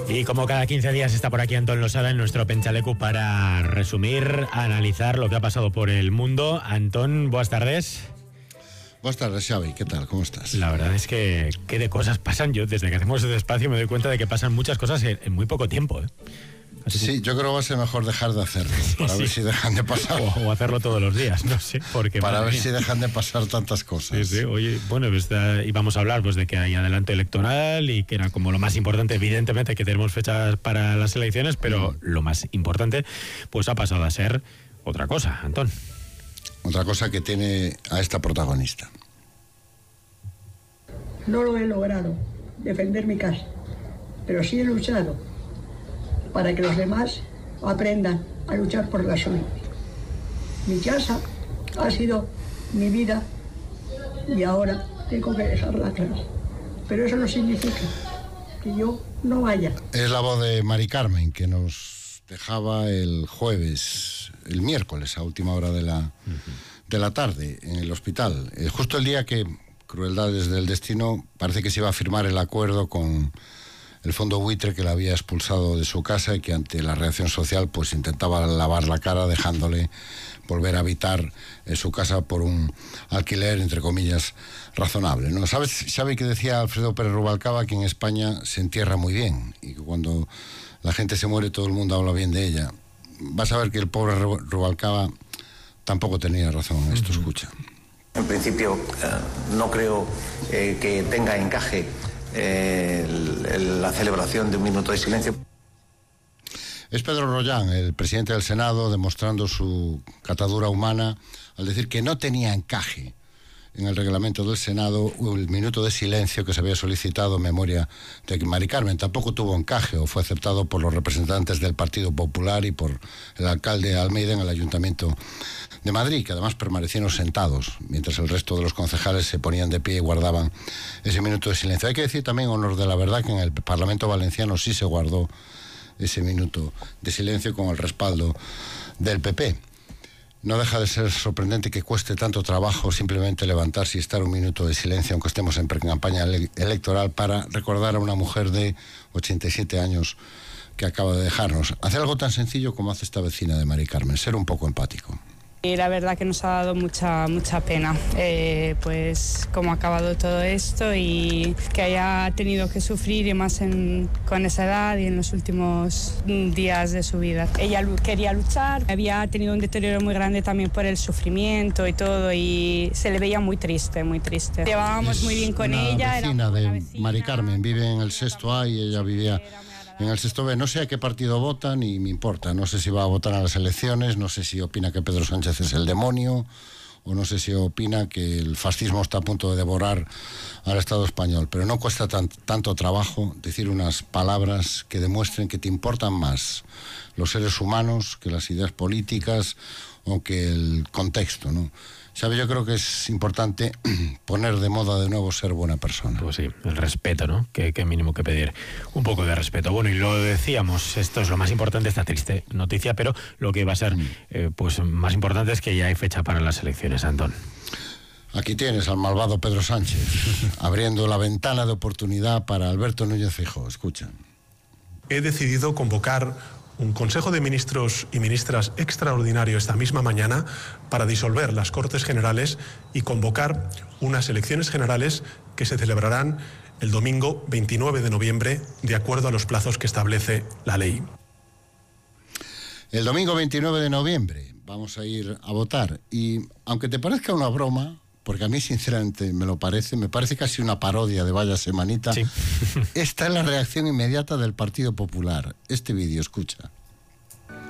Y como cada 15 días está por aquí Antón Losada en nuestro Penchalecu para resumir, analizar lo que ha pasado por el mundo. Antón, buenas tardes. Buenas tardes, Xavi. ¿Qué tal? ¿Cómo estás? La verdad es que qué de cosas pasan. Yo desde que hacemos este espacio me doy cuenta de que pasan muchas cosas en muy poco tiempo, ¿eh? Sí, yo creo que va a ser mejor dejar de hacerlo, para ver si dejan de pasar. O hacerlo todos los días, no sé, porque... Para ver si dejan de pasar tantas cosas. Sí, oye, bueno, íbamos a hablar pues de que hay adelanto electoral y que era como lo más importante, evidentemente, que tenemos fechas para las elecciones, pero lo más importante, pues ha pasado a ser otra cosa, Antón. Otra cosa que tiene a esta protagonista. No lo he logrado, defender mi casa, pero sí he luchado para que los demás aprendan a luchar por la suya. Mi casa ha sido mi vida y ahora tengo que dejarla clara. Pero eso no significa que yo no vaya. Es la voz de Mari Carmen, que nos dejaba el miércoles, a última hora de la tarde, en el hospital. Justo el día que, crueldades del destino, parece que se iba a firmar el acuerdo con el fondo buitre que la había expulsado de su casa y que ante la reacción social pues intentaba lavar la cara dejándole volver a habitar en su casa por un alquiler, entre comillas, razonable, ¿no? ¿Sabe que decía Alfredo Pérez Rubalcaba que en España se entierra muy bien y que cuando la gente se muere todo el mundo habla bien de ella? Vas a ver que el pobre Rubalcaba tampoco tenía razón en esto, escucha. En principio no creo que tenga encaje la celebración de un minuto de silencio. Es Pedro Rollán, el presidente del Senado, demostrando su catadura humana al decir que no tenía encaje en el reglamento del Senado el minuto de silencio que se había solicitado en memoria de Mari Carmen. Tampoco tuvo encaje o fue aceptado por los representantes del Partido Popular y por el alcalde Almeida en el Ayuntamiento de Madrid, que además permanecieron sentados mientras el resto de los concejales se ponían de pie y guardaban ese minuto de silencio. Hay que decir también, honor de la verdad, que en el Parlamento Valenciano sí se guardó ese minuto de silencio con el respaldo del PP. No deja de ser sorprendente que cueste tanto trabajo simplemente levantarse y estar un minuto de silencio, aunque estemos en campaña electoral, para recordar a una mujer de 87 años que acaba de dejarnos. Hacer algo tan sencillo como hace esta vecina de Mari Carmen, ser un poco empático. Y la verdad que nos ha dado mucha pena, pues cómo ha acabado todo esto y que haya tenido que sufrir, y más con esa edad y en los últimos días de su vida. Ella quería luchar, había tenido un deterioro muy grande también por el sufrimiento y todo, y se le veía muy triste, muy triste. Llevábamos muy bien con ella. Era una vecina de Mari Carmen, vive en el sexto A y ella vivía en el sexto B. No sé a qué partido vota ni me importa. No sé si va a votar a las elecciones, no sé si opina que Pedro Sánchez es el demonio, o no sé si opina que el fascismo está a punto de devorar al Estado español. Pero no cuesta tanto trabajo decir unas palabras que demuestren que te importan más los seres humanos que las ideas políticas o que el contexto, ¿no? ¿Sabe? Yo creo que es importante poner de moda de nuevo ser buena persona. Pues sí, el respeto, ¿no? Qué mínimo que pedir. Un poco de respeto. Bueno, y lo decíamos, esto es lo más importante, esta triste noticia, pero lo que va a ser pues más importante es que ya hay fecha para las elecciones, Antón. Aquí tienes al malvado Pedro Sánchez, abriendo la ventana de oportunidad para Alberto Núñez Feijóo. Escucha. He decidido convocar un Consejo de Ministros y Ministras extraordinario esta misma mañana para disolver las Cortes Generales y convocar unas elecciones generales que se celebrarán el domingo 29 de noviembre, de acuerdo a los plazos que establece la ley. El domingo 29 de noviembre vamos a ir a votar y, aunque te parezca una broma, porque a mí sinceramente me parece casi una parodia de Vaya Semanita, sí. Esta es la reacción inmediata del Partido Popular. Este vídeo, escucha.